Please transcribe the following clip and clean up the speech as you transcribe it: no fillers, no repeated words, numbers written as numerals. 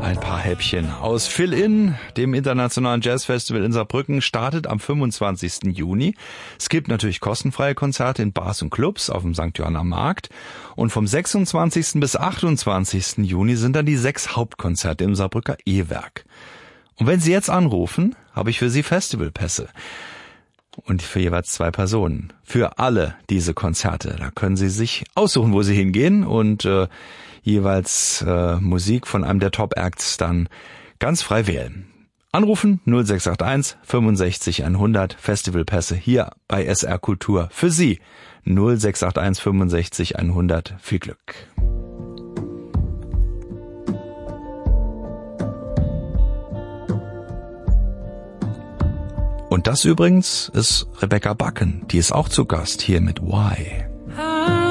Ein paar Häppchen aus Fill-In, dem internationalen Jazzfestival in Saarbrücken, startet am 25. Juni. Es gibt natürlich kostenfreie Konzerte in Bars und Clubs auf dem St. Johann am Markt. Und vom 26. bis 28. Juni sind dann die 6 Hauptkonzerte im Saarbrücker E-Werk. Und wenn Sie jetzt anrufen, habe ich für Sie Festivalpässe. Und für jeweils 2 Personen. Für alle diese Konzerte. Da können Sie sich aussuchen, wo Sie hingehen und jeweils Musik von einem der Top-Acts dann ganz frei wählen. Anrufen 0681 65 100 Festivalpässe hier bei SR Kultur für Sie. 0681 65 100. Viel Glück. Und das übrigens ist Rebecca Bakken, die ist auch zu Gast hier mit Why.